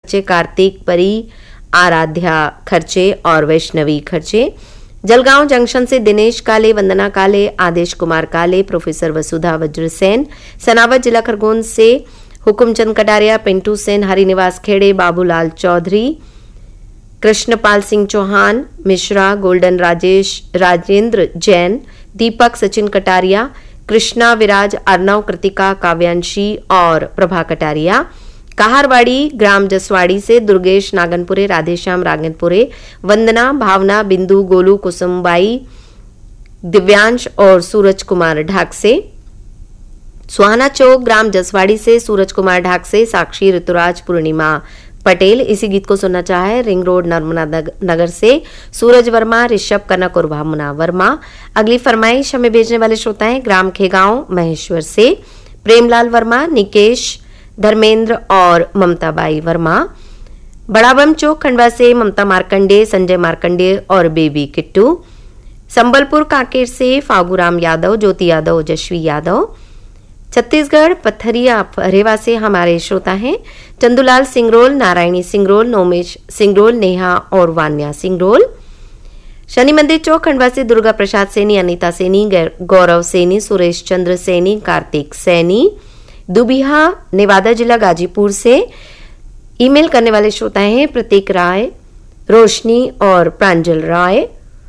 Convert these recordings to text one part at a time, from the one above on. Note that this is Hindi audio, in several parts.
खर्चे कार्तिक, परी, आराध्या खर्चे और वैष्णवी खर्चे। जलगांव जंक्शन से दिनेश काले, वंदना काले, आदेश कुमार काले, प्रोफेसर वसुधा वज्रसेन। सनावत जिला खरगोन से हुकुमचंद कटारिया, पिंटू सेन, हरिनिवास खेड़े, बाबूलाल चौधरी, कृष्णपाल सिंह चौहान, मिश्रा, गोल्डन राजेश, राजेंद्र जैन, दीपक, सचिन कटारिया, कृष्णा, विराज, अर्नव, कृतिका, काव्यांशी और प्रभा कटारिया। कहारवाड़ी ग्राम जसवाड़ी से दुर्गेश नागनपुरे, राधेश्याम रागनपुरे, वंदना, भावना, बिंदु, गोलू, कुसुमबाई, दिव्यांश और सूरज कुमार ढाक से। सुहाना चौक ग्राम जसवाड़ी से सूरज कुमार ढाक से, साक्षी, ऋतुराज, पूर्णिमा पटेल। इसी गीत को सुनना चाहे रिंग रोड नर्मदा नगर से सूरज वर्मा, ऋषभ, कनक और भावना वर्मा। अगली फरमाइश हमें भेजने वाले श्रोता हैं ग्राम खेगांव महेश्वर से प्रेमलाल वर्मा, निकेश, धर्मेंद्र और ममता बाई वर्मा। बड़ाबम चौक खंडवा से ममता मार्कंडे, संजय मार्कंडे और बेबी किट्टू। संबलपुर कांकेर से फागुराम यादव, ज्योति यादव, जशवी यादव। छत्तीसगढ़ पथरिया फरेवा से हमारे श्रोता हैं चंदूलाल सिंगरोल, नारायणी सिंगरोल, नोमेश सिंगरोल, नेहा और वान्या सिंगरोल। शनि मंदिर चौक खंडवा से दुर्गा प्रसाद सैनी, अनीता सैनी, गौरव सैनी, सुरेश चंद्र सैनी, कार्तिक सैनी। दुबिहा नेवादा जिला गाजीपुर से ईमेल करने वाले श्रोता हैं प्रतीक राय, रोशनी और प्रांजल राय।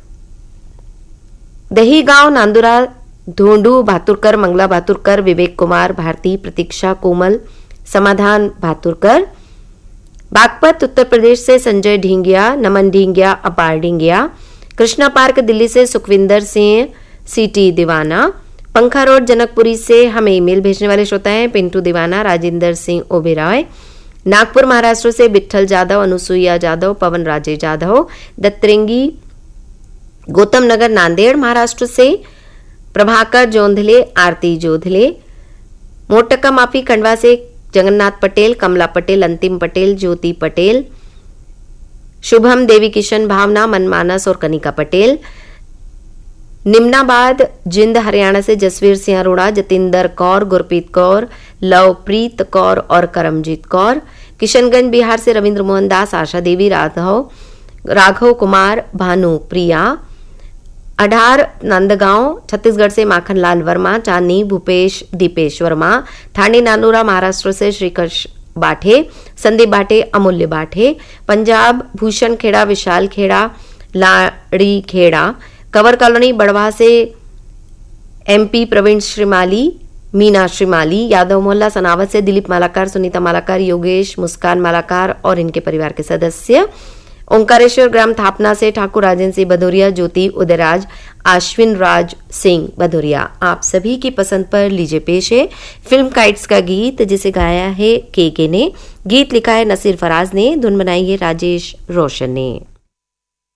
दही गांव नांदुरा, धोंडू भातुरकर, मंगला भातुरकर, विवेक कुमार, भारती, प्रतीक्षा, कोमल, समाधान भातुरकर। बागपत उत्तर प्रदेश से संजय ढींगिया, नमन ढींगिया, अपार ढींगिया। कृष्णा पार्क दिल्ली से सुखविंदर सिंह, सीटी दीवाना। पंखा रोड जनकपुरी से हमें ईमेल भेजने वाले श्रोता हैं पिंटू दीवाना, राजेंद्र सिंह ओबेरॉय। नागपुर महाराष्ट्र से बिट्ठल जाधव, अनुसुईया जाधव, पवन राजे जाधव। दत्तरेंगी गौतम नगर नांदेड़ महाराष्ट्र से प्रभाकर जोंधले, आरती जोधले। मोटका माफी खंडवा से जगन्नाथ पटेल, कमला पटेल, अंतिम पटेल, ज्योति पटेल, शुभम, देवी किशन, भावना, मनमानस और कनिका पटेल। निम्नाबाद जिंद हरियाणा से जसवीर सिंह अरोड़ा, जतिंदर कौर, गुरप्रीत कौर, लवप्रीत कौर और करमजीत कौर। किशनगंज बिहार से रविंद्र मोहन दास, आशा देवी, राघव कुमार, भानु प्रिया। अढ़ार नंदगांव छत्तीसगढ़ से माखनलाल वर्मा, चांदनी, भूपेश, दीपेश वर्मा। थाने नानूरा महाराष्ट्र से श्रीकृष्ण बाठे, संदीप बाठे, अमूल्य बाठे। पंजाब भूषण खेड़ा, विशाल खेड़ा, लाड़ी खेड़ा। कवर कॉलोनी बड़वा से एमपी प्रवीण श्रीमाली, मीना श्रीमाली। यादव मोहल्ला सनावत से दिलीप मालाकार, सुनीता मालाकार, योगेश, मुस्कान मालाकार और इनके परिवार के सदस्य। ओंकारेश्वर ग्राम थापना से ठाकुर राजेंद्र सिंह भदौरिया, ज्योति, उदयराज, आश्विन राज सिंह भदौरिया। आप सभी की पसंद पर लीजिए पेश है फिल्म काइट्स का गीत, जिसे गाया है के ने। गीत लिखा है नसीर फराज ने, धुन बनाई है राजेश रोशन ने।